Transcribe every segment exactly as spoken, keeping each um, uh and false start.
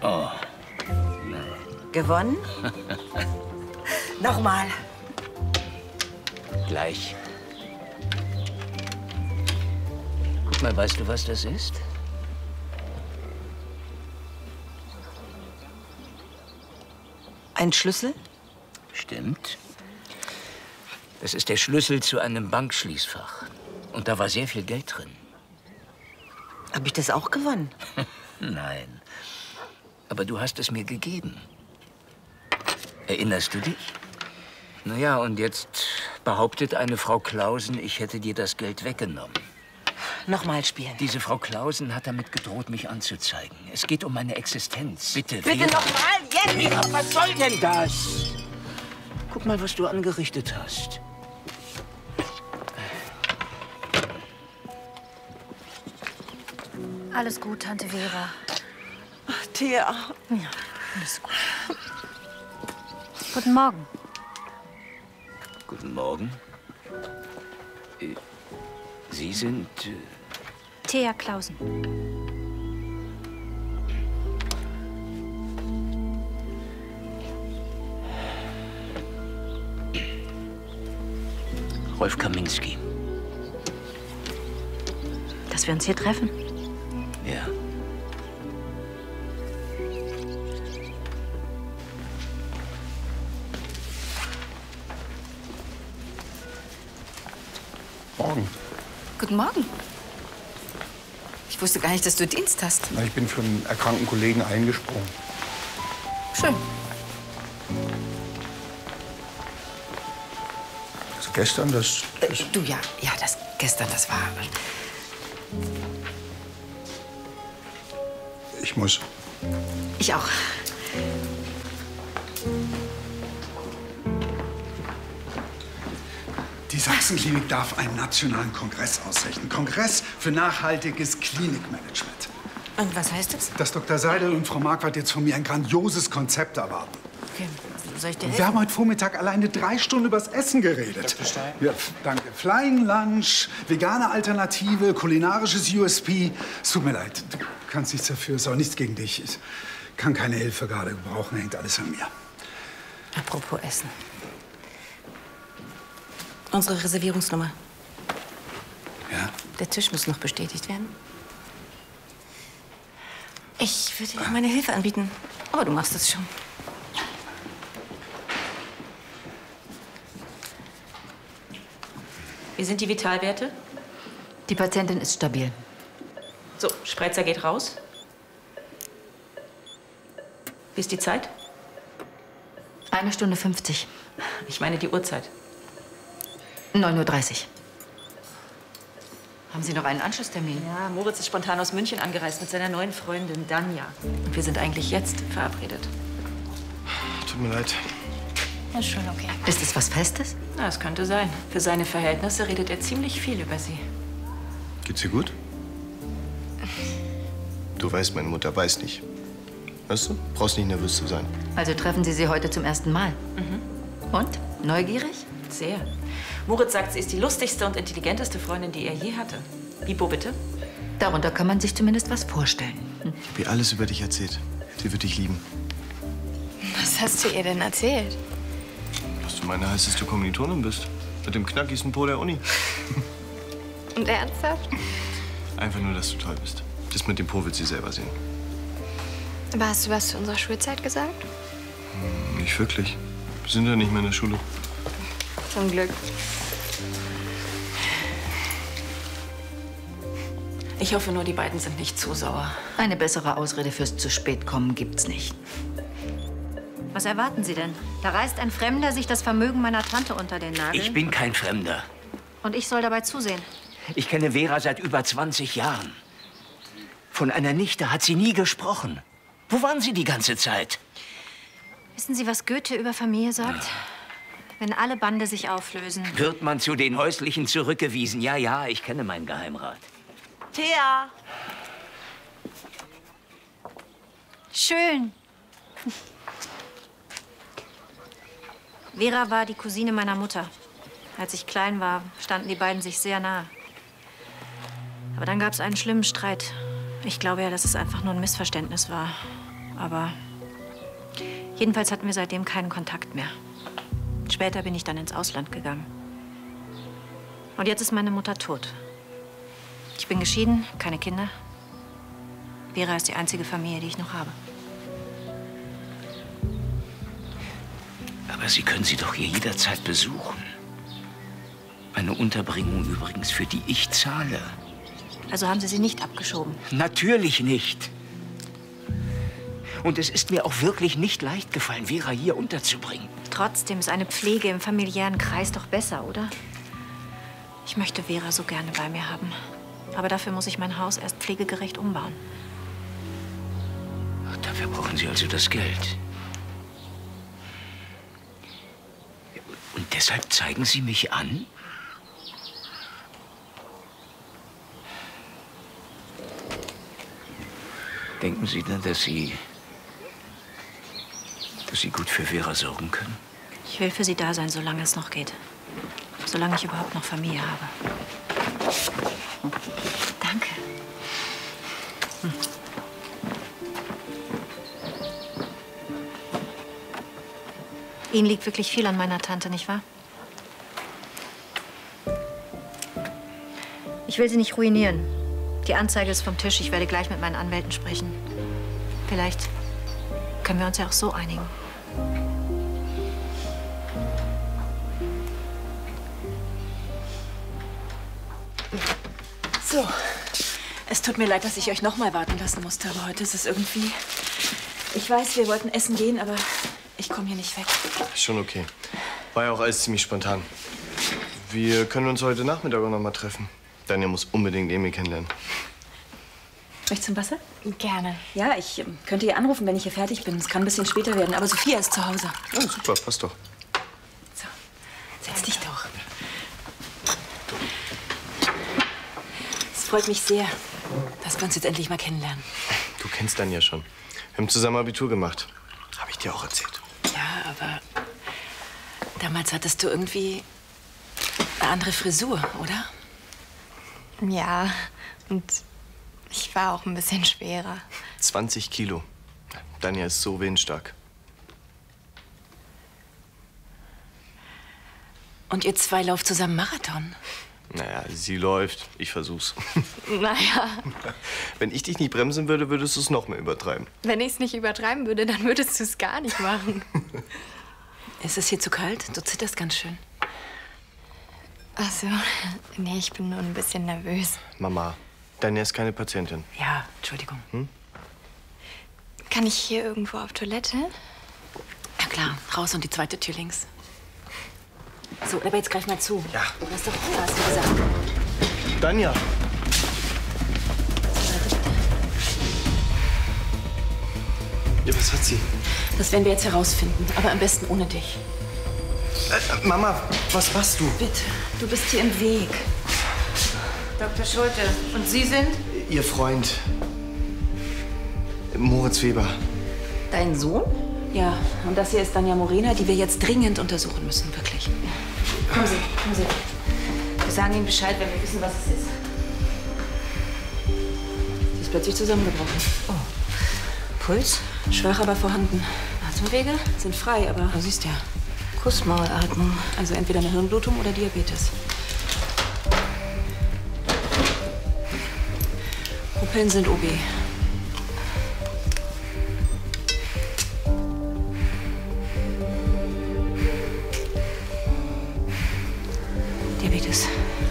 Oh. Gewonnen? Nochmal. Gleich. Guck mal, weißt du, was das ist? Ein Schlüssel? Stimmt. Das ist der Schlüssel zu einem Bankschließfach. Und da war sehr viel Geld drin. Habe ich das auch gewonnen? Nein. Aber du hast es mir gegeben. Erinnerst du dich? Na ja, und jetzt behauptet eine Frau Clausen, ich hätte dir das Geld weggenommen. Nochmal spielen. Diese Frau Clausen hat damit gedroht, mich anzuzeigen. Es geht um meine Existenz. Bitte, Bitte nochmal, jetzt! Vera, was soll denn das? Guck mal, was du angerichtet hast. Alles gut, Tante Vera. Ach, Thea. Ja, alles gut. Guten Morgen. Guten Morgen. Äh, Sie sind... Äh Thea Clausen. Rolf Kaminski. Dass wir uns hier treffen? Ja. Morgen. Guten Morgen. Ich wusste gar nicht, dass du Dienst hast. Na, ich bin für einen erkrankten Kollegen eingesprungen. Schön. Also gestern, das... Äh, du, ja, ja, das gestern, das war... Ich muss. Ich auch. Die Sachsenklinik darf einen nationalen Kongress ausrichten. Kongress für nachhaltiges Klinikmanagement. Und was heißt das? Dass Doktor Seidel und Frau Marquardt jetzt von mir ein grandioses Konzept erwarten. Okay, soll ich dir Wir helfen? haben heute Vormittag alleine drei Stunden übers Essen geredet. Doktor Stein? Ja, danke. Flying Lunch, vegane Alternative, kulinarisches U S P. Es tut mir leid, du kannst nichts dafür, ist auch nichts gegen dich. Ich kann keine Hilfe gerade gebrauchen, hängt alles an mir. Apropos Essen. Unsere Reservierungsnummer. Ja? Der Tisch muss noch bestätigt werden. Ich würde dir meine Hilfe anbieten, aber du machst es schon. Wie sind die Vitalwerte? Die Patientin ist stabil. So, Spreizer geht raus. Wie ist die Zeit? Eine Stunde fünfzig. Ich meine die Uhrzeit. neun Uhr dreißig. Haben Sie noch einen Anschlusstermin? Ja, Moritz ist spontan aus München angereist mit seiner neuen Freundin Danja. Und wir sind eigentlich jetzt verabredet. Tut mir leid. Ist schon okay. Ist es was Festes? Na, es könnte sein. Für seine Verhältnisse redet er ziemlich viel über sie. Geht's ihr gut? Du weißt, meine Mutter weiß nicht. Weißt du? Brauchst nicht nervös zu sein. Also treffen Sie sie heute zum ersten Mal. Mhm. Und? Neugierig? Sehr. Moritz sagt, sie ist die lustigste und intelligenteste Freundin, die er je hatte. Bibo, bitte? Darunter kann man sich zumindest was vorstellen. Hm. Ich hab ihr alles über dich erzählt. Sie wird dich lieben. Was hast du ihr denn erzählt? Dass du meine heißeste Kommilitonin bist. Mit dem knackigsten Po der Uni. Und ernsthaft? Einfach nur, dass du toll bist. Das mit dem Po wird sie selber sehen. Aber hast du was zu unserer Schulzeit gesagt? Hm, nicht wirklich. Wir sind ja nicht mehr in der Schule. Zum Glück. Ich hoffe nur, die beiden sind nicht zu sauer. Eine bessere Ausrede fürs zu spät kommen gibt's nicht. Was erwarten Sie denn? Da reißt ein Fremder sich das Vermögen meiner Tante unter den Nagel. Ich bin kein Fremder. Und ich soll dabei zusehen. Ich kenne Vera seit über zwanzig Jahren. Von einer Nichte hat sie nie gesprochen. Wo waren Sie die ganze Zeit? Wissen Sie, was Goethe über Familie sagt? Wenn alle Bande sich auflösen. Wird man zu den Häuslichen zurückgewiesen? Ja, ja, ich kenne meinen Geheimrat. Thea! Schön. Vera war die Cousine meiner Mutter. Als ich klein war, standen die beiden sich sehr nahe. Aber dann gab es einen schlimmen Streit. Ich glaube ja, dass es einfach nur ein Missverständnis war. Aber jedenfalls hatten wir seitdem keinen Kontakt mehr. Später bin ich dann ins Ausland gegangen. Und jetzt ist meine Mutter tot. Ich bin geschieden, keine Kinder. Vera ist die einzige Familie, die ich noch habe. Aber Sie können sie doch hier jederzeit besuchen. Eine Unterbringung übrigens, für die ich zahle. Also haben Sie sie nicht abgeschoben? Natürlich nicht. Und es ist mir auch wirklich nicht leicht gefallen, Vera hier unterzubringen. Trotzdem ist eine Pflege im familiären Kreis doch besser, oder? Ich möchte Vera so gerne bei mir haben. Aber dafür muss ich mein Haus erst pflegegerecht umbauen. Dafür brauchen Sie also das Geld. Und deshalb zeigen Sie mich an? Denken Sie denn, dass Sie, dass Sie gut für Vera sorgen können? Ich will für sie da sein, solange es noch geht. Solange ich überhaupt noch Familie habe. Danke. Hm. Ihnen liegt wirklich viel an meiner Tante, nicht wahr? Ich will sie nicht ruinieren. Die Anzeige ist vom Tisch. Ich werde gleich mit meinen Anwälten sprechen. Vielleicht können wir uns ja auch so einigen. So, es tut mir leid, dass ich euch noch mal warten lassen musste, aber heute ist es irgendwie... Ich weiß, wir wollten essen gehen, aber ich komme hier nicht weg. Schon okay. War ja auch alles ziemlich spontan. Wir können uns heute Nachmittag auch noch mal treffen. Daniel muss unbedingt Emil kennenlernen. Möchtest du ein Wasser? Gerne. Ja, ich ähm, könnte ihr anrufen, wenn ich hier fertig bin. Es kann ein bisschen später werden, aber Sophia ist zu Hause. Ja, super, passt doch. So, setz dich doch. Es freut mich sehr, dass wir uns jetzt endlich mal kennenlernen. Du kennst Daniel schon. Wir haben zusammen Abitur gemacht. Habe ich dir auch erzählt. Ja, aber damals hattest du irgendwie eine andere Frisur, oder? Ja, und ich war auch ein bisschen schwerer. zwanzig Kilo. Daniel ist so windstark. Und ihr zwei lauft zusammen Marathon? Naja, sie läuft. Ich versuch's. Naja, Wenn ich dich nicht bremsen würde, würdest du es noch mehr übertreiben. wenn ich es nicht übertreiben würde, dann würdest du es gar nicht machen. Ist es hier zu kalt? Du zitterst ganz schön. Ach so, nee, ich bin nur ein bisschen nervös. Mama, Daniel ist keine Patientin. Ja, Entschuldigung. Hm? Kann ich hier irgendwo auf Toilette? Ja klar, raus und die zweite Tür links. So, aber jetzt greif mal zu. Ja. Du hast doch Hunger, hast du gesagt. Daniel! Ja, was hat sie? Das werden wir jetzt herausfinden, aber am besten ohne dich. Äh, Mama, was machst du? Bitte, du bist hier im Weg. Doktor Schulte, und Sie sind? Ihr Freund. Moritz Weber. Dein Sohn? Ja, und das hier ist Danja Morena, die wir jetzt dringend untersuchen müssen, wirklich. Kommen Sie, kommen Sie. Wir sagen Ihnen Bescheid, wenn wir wissen, was es ist. Sie ist plötzlich zusammengebrochen. Oh. Puls? Schwach, aber vorhanden. Atemwege sind frei, aber du siehst ja. Kussmaulatmung. Also entweder eine Hirnblutung oder Diabetes. Pupillen sind O B. Diabetes.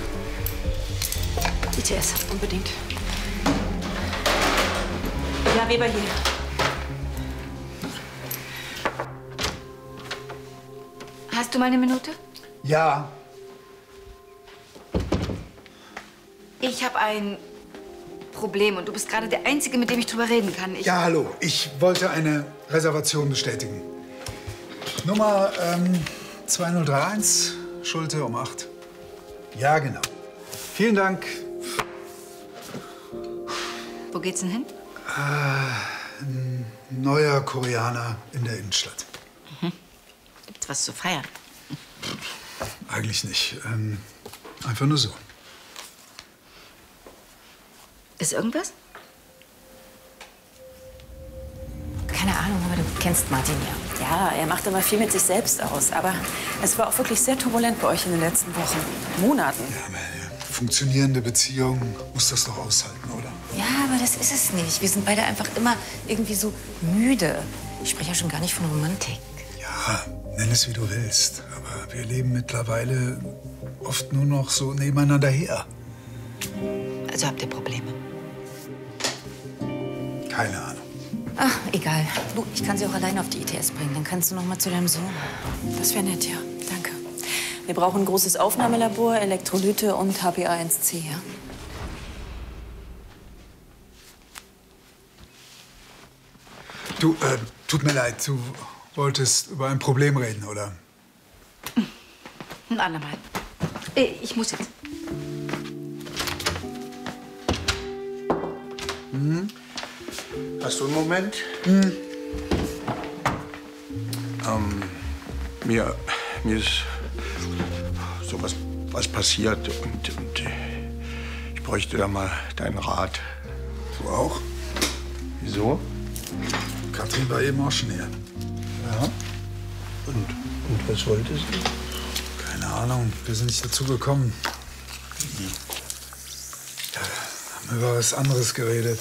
I T S, unbedingt. Ja, Weber hier. Hast du mal eine Minute? Ja, Ich habe ein Problem und du bist gerade der Einzige, mit dem ich drüber reden kann. Ich ja, hallo. Ich wollte eine Reservation bestätigen. Nummer ähm, zwei null drei eins, Schulte um acht. Ja, genau. Vielen Dank. Wo geht's denn hin? Ein neuer Koreaner in der Innenstadt. Gibt's was zu feiern? Eigentlich nicht. Ähm, einfach nur so. Ist irgendwas? keine Ahnung, aber du kennst Martin ja. Ja, er macht immer viel mit sich selbst aus. Aber es war auch wirklich sehr turbulent bei euch in den letzten Wochen. Monaten. Ja, aber eine funktionierende Beziehung muss das doch aushalten, oder? Ja, aber das ist es nicht. Wir sind beide einfach immer irgendwie so müde. Ich spreche ja schon gar nicht von Romantik. Ja, nenn es wie du willst. Aber wir leben mittlerweile oft nur noch so nebeneinander her. Also habt ihr Probleme? Keine Ahnung. Ach, egal. Du, ich kann sie auch alleine auf die I T S bringen. Dann kannst du noch mal zu deinem Sohn. Das wäre nett, ja. Danke. Wir brauchen ein großes Aufnahmelabor, Elektrolyte und H b A eins C, ja? Du, äh, tut mir leid, du wolltest über ein Problem reden, oder? Ein andermal. Äh, Ich muss jetzt. Hm? Hast du einen Moment? Hm. Ähm, mir, mir ist so was, was passiert und, und ich bräuchte da mal deinen Rat. Du auch? Wieso? Katrin war eben auch schon hier. Ja. Und, und was wolltest du? Keine Ahnung, wir sind nicht dazu gekommen. Ja, haben wir über was anderes geredet.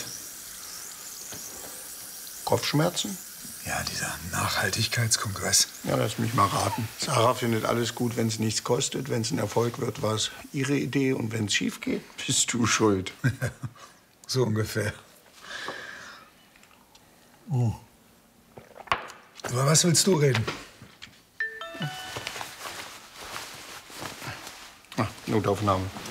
Kopfschmerzen? Ja, dieser Nachhaltigkeitskongress. Ja, lass mich mal raten. Sarah findet alles gut, wenn es nichts kostet. Wenn es ein Erfolg wird, war es ihre Idee. Und wenn es schief geht, bist du schuld. So ungefähr. Oh. Über was willst du reden? Ah, Notaufnahme.